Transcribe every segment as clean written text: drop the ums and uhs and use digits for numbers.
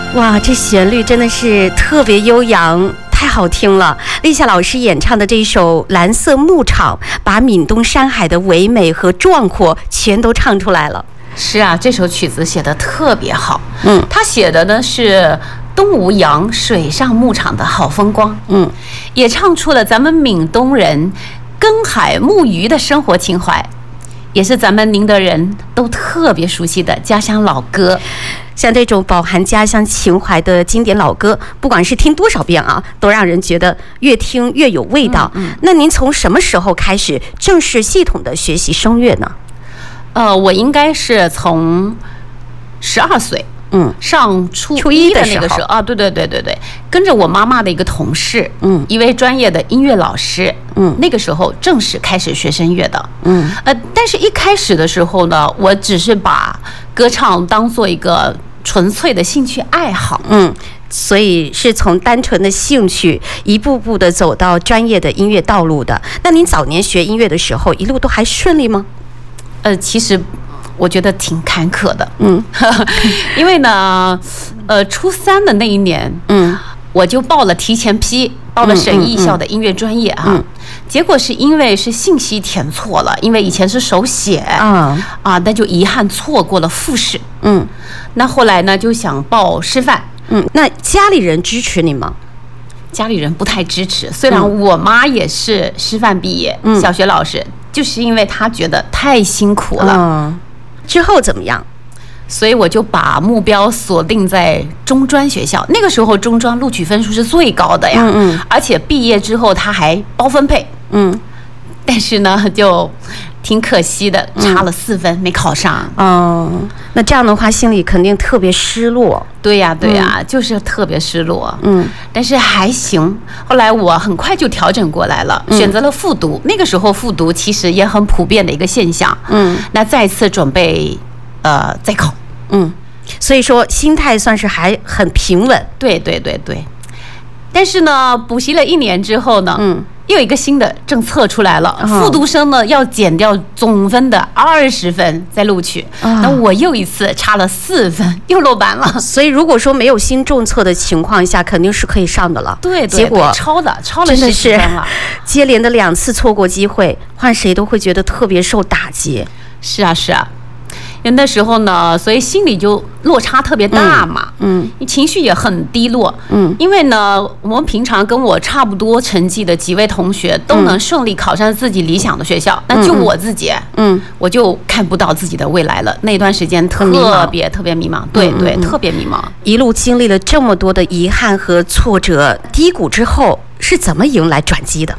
哇，这旋律真的是特别悠扬，太好听了。丽夏老师演唱的这首《蓝色牧场》，把闽东山海的唯美和壮阔全都唱出来了。 是啊，这首曲子写得特别好。他写的呢是东吴阳水上牧场的好风光。也唱出了咱们闽东人耕海牧渔的生活情怀，也是咱们宁德人都特别熟悉的家乡老歌。 像这种饱含家乡情怀的经典老歌，不管是听多少遍啊，都让人觉得越听越有味道。那您从什么时候开始正式系统的学习声乐呢？ 我应该是从12岁，上初一的那个时候啊，对，跟着我妈妈的一个同事，一位专业的音乐老师，那个时候正式开始学声乐的，但是一开始的时候呢，我只是把歌唱当做一个纯粹的兴趣爱好，所以是从单纯的兴趣一步步的走到专业的音乐道路的。那您早年学音乐的时候，一路都还顺利吗？其实我觉得挺坎坷的，因为呢，初3的那一年，我就报了提前批，报了省艺校的音乐专业哈，结果是因为是信息填错了，因为以前是手写那就遗憾错过了复试，那后来呢就想报师范， 那家里人支持你吗？ 家里人不太支持，虽然我妈也是师范毕业，小学老师，就是因为她觉得太辛苦了。 之后怎么样？ 所以我就把目标锁定在中专学校。那个时候中专录取分数是最高的呀，而且毕业之后他还包分配，但是呢就挺可惜的，差了4分没考上。 那这样的话心里肯定特别失落。 对呀，就是特别失落。但是还行，后来我很快就调整过来了，选择了复读。那个时候复读其实也很普遍的一个现象。那再次准备再考。 所以说心态算是还很平稳。对。 但是呢，补习了1年之后呢，又有一个新的政策出来了，复读生呢要减掉总分的20分再录取。那我又一次差了4分，又落班了。 所以如果说没有新政策的情况下，肯定是可以上的了。 对， 结果超了10分了， 接连的2次错过机会，换谁都会觉得特别受打击。 是啊。因为那时候呢，所以心里就落差特别大嘛，你情绪也很低落，因为呢，我们平常跟我差不多成绩的几位同学都能顺利考上自己理想的学校，那就我自己，我就看不到自己的未来了。那段时间特别迷茫，对，特别迷茫。 一路经历了这么多的遗憾和挫折、低谷之后，是怎么迎来转机的？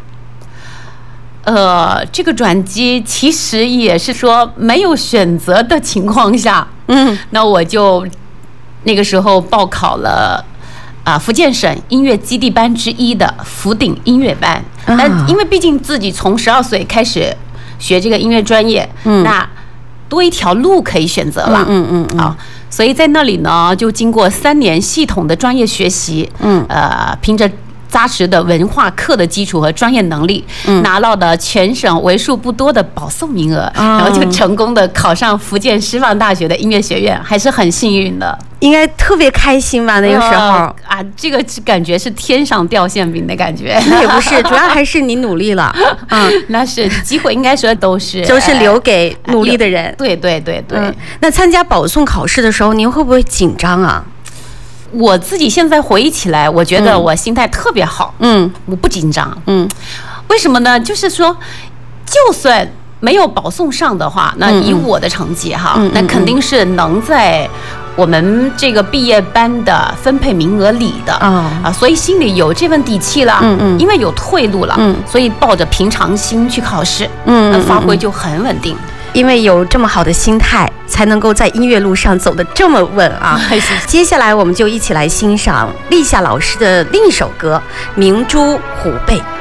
这个转机其实也是说没有选择的情况下，那我就那个时候报考了福建省音乐基地班之一的福鼎音乐班。但因为毕竟自己从12岁开始学这个音乐专业，那多一条路可以选择了。所以在那里呢，就经过3年系统的专业学习，凭着扎实的文化课的基础和专业能力，拿到的全省为数不多的保送名额，然后就成功的考上福建师范大学的音乐学院，还是很幸运的。 应该特别开心吧？那个时候这个感觉是天上掉馅饼的感觉。 那也不是，主要还是你努力了。 那是机会，应该说都是留给努力的人。 对。 那参加保送考试的时候，您会不会紧张啊？ 我自己现在回忆起来，我觉得我心态特别好，我不紧张，为什么呢？就是说，就算没有保送上的话，那以我的成绩那肯定是能在我们这个毕业班的分配名额里的所以心里有这份底气了，因为有退路了，所以抱着平常心去考试，发挥就很稳定。 因为有这么好的心态，才能够在音乐路上走得这么稳啊！接下来我们就一起来欣赏丽夏老师的另一首歌《明珠虎背》。